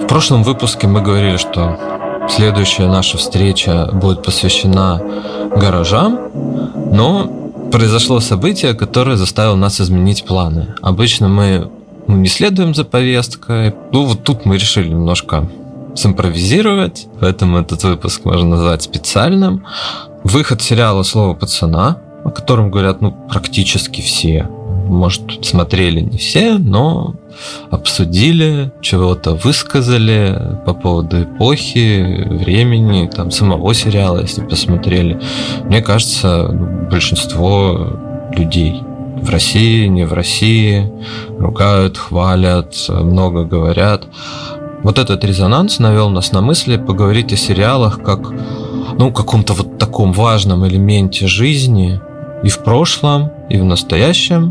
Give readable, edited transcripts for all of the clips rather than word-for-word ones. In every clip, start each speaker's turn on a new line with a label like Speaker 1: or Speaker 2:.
Speaker 1: В прошлом выпуске мы говорили, что следующая наша встреча будет посвящена гаражам, но произошло событие, которое заставило нас изменить планы. Обычно мы не следуем за повесткой. Вот тут мы решили немножко симпровизировать, поэтому этот выпуск можно назвать специальным. Выход сериала «Слово пацана», о котором говорят практически все. Может, смотрели не все, но обсудили, чего-то высказали по поводу эпохи, времени, самого сериала, если посмотрели. Мне кажется, большинство людей в России, не в России ругают, хвалят, много говорят. Вот этот резонанс навел нас на мысли поговорить о сериалах как каком-то таком важном элементе жизни и в прошлом, и в настоящем.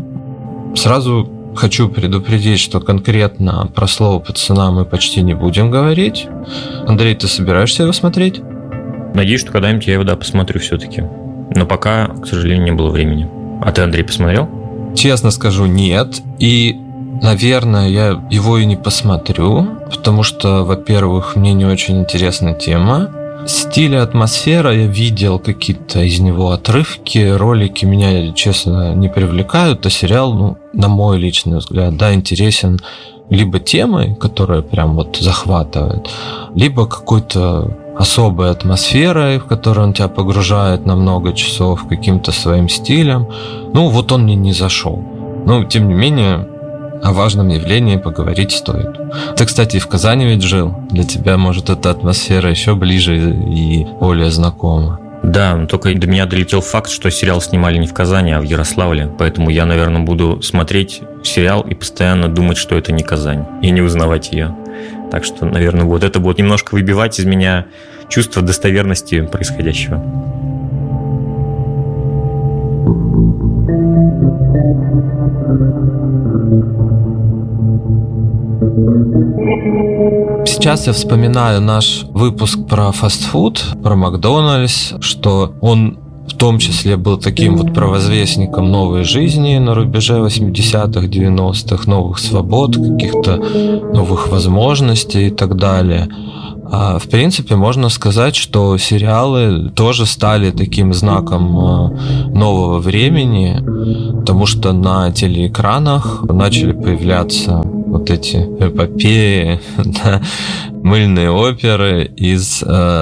Speaker 1: Сразу хочу предупредить, что конкретно про «Слово пацана» мы почти не будем говорить. Андрей, ты собираешься его смотреть?
Speaker 2: Надеюсь, что когда-нибудь я его, посмотрю все-таки. Но пока, к сожалению, не было времени. А ты, Андрей, посмотрел?
Speaker 1: Честно скажу, нет. И, наверное, я его и не посмотрю, потому что, во-первых, мне не очень интересна тема. Стиль и атмосфера, я видел какие-то из него отрывки, ролики меня, честно, не привлекают, а сериал, на мой личный взгляд, интересен либо темой, которая прям захватывает, либо какой-то особой атмосферой, в которую он тебя погружает на много часов, каким-то своим стилем. Он мне не зашел. Но, тем не менее, о важном явлении поговорить стоит. Ты, кстати, в Казани ведь жил. Для тебя, может, эта атмосфера еще ближе и более знакома.
Speaker 2: Да, но только до меня долетел факт, что сериал снимали не в Казани, а в Ярославле. Поэтому я, наверное, буду смотреть сериал и постоянно думать, что это не Казань, и не узнавать ее. Так что, наверное, это будет немножко выбивать из меня чувство достоверности происходящего.
Speaker 1: Сейчас я вспоминаю наш выпуск про фастфуд, про Макдональдс, что он в том числе был таким провозвестником новой жизни на рубеже 80-х, 90-х, новых свобод, каких-то новых возможностей и так далее. А в принципе, можно сказать, что сериалы тоже стали таким знаком нового времени, потому что на телеэкранах начали появляться эти эпопеи, мыльные оперы из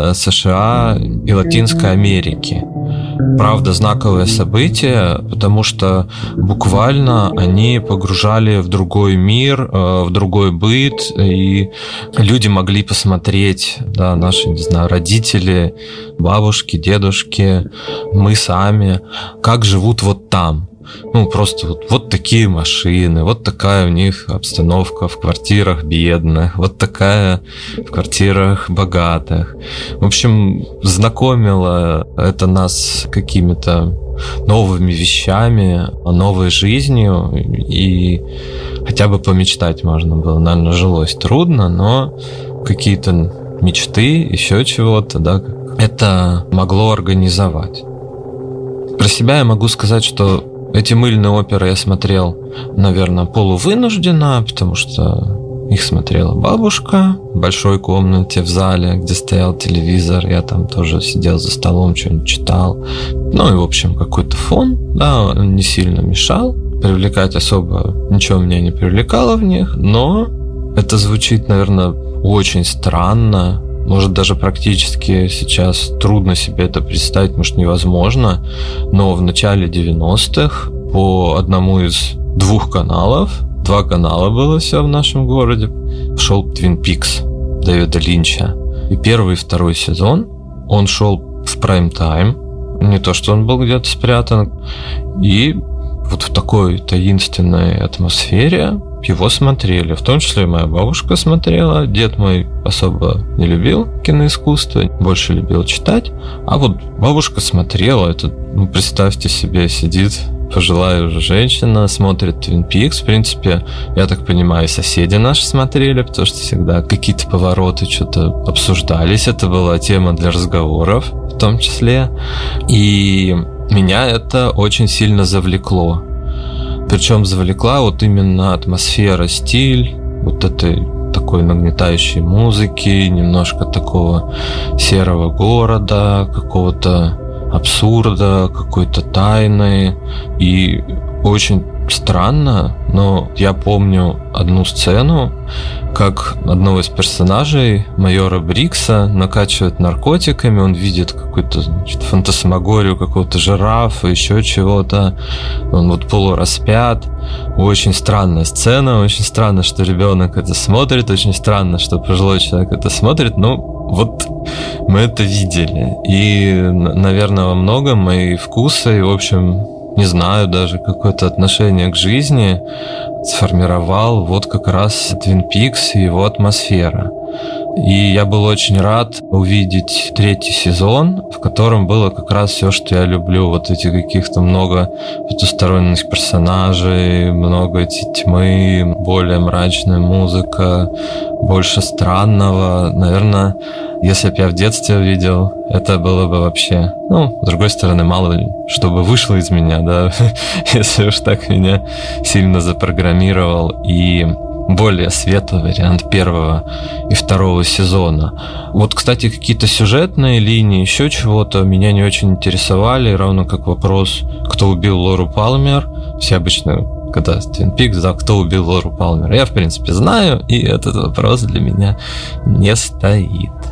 Speaker 1: США и Латинской Америки. Правда, знаковое событие, потому что буквально они погружали в другой мир, в другой быт, и люди могли посмотреть, наши, родители, бабушки, дедушки, мы сами, как живут там. Просто вот такие машины, вот такая у них обстановка в квартирах бедных, вот такая в квартирах богатых. В общем, знакомило это нас с какими-то новыми вещами, новой жизнью, и хотя бы помечтать можно было. Наверное, жилось трудно, но какие-то мечты, еще чего-то, это могло организовать. Про себя я могу сказать, что эти мыльные оперы я смотрел, наверное, полувынужденно, потому что их смотрела бабушка в большой комнате в зале, где стоял телевизор. Я там тоже сидел за столом, что-нибудь читал. И, в общем, какой-то фон, он не сильно мешал. Привлекать особо ничего меня не привлекало в них, но это звучит, наверное, очень странно. Может, даже практически сейчас трудно себе это представить, может, невозможно. Но в начале 90-х по одному из 2 каналов, 2 канала было все в нашем городе, шел Twin Peaks Дэвида Линча. И 1 и 2 сезон он шел в прайм-тайм. Не то, что он был где-то спрятан. И в такой таинственной атмосфере его смотрели. В том числе моя бабушка смотрела. Дед мой особо не любил киноискусство, больше любил читать. А бабушка смотрела. Это, представьте себе, сидит пожилая уже женщина, смотрит Twin Peaks. В принципе, я так понимаю, соседи наши смотрели, потому что всегда какие-то повороты что-то обсуждались. Это была тема для разговоров в том числе. И меня это очень сильно завлекло. Причем завлекла именно атмосфера, стиль этой такой нагнетающей музыки, немножко такого серого города, какого-то абсурда, какой-то тайны. И очень странно, но я помню одну сцену, как одного из персонажей, майора Брикса, накачивают наркотиками, он видит какую-то, значит, фантасмагорию какого-то жирафа, еще чего-то, он вот полураспят. Очень странная сцена, очень странно, что ребенок это смотрит, очень странно, что пожилой человек это смотрит, но вот мы это видели. И, наверное, во многом мои вкусы, и, в общем, не знаю, даже какое-то отношение к жизни сформировал вот как раз Twin Peaks и его атмосфера. И я был очень рад увидеть 3-й сезон, в котором было как раз все, что я люблю. Вот эти каких-то много потусторонних персонажей, много эти тьмы, более мрачная музыка, больше странного. Наверное, если бы я в детстве увидел, это было бы вообще... Ну, с другой стороны, мало ли, чтобы вышло из меня, да, если уж так меня сильно запрограммировал. И более светлый вариант 1-го и 2-го сезона. Вот, кстати, какие-то сюжетные линии, еще чего-то меня не очень интересовали, равно как вопрос, кто убил Лору Палмер. Все обычно, когда Twin Peaks, да, кто убил Лору Палмер. Я, в принципе, знаю, и этот вопрос для меня не стоит.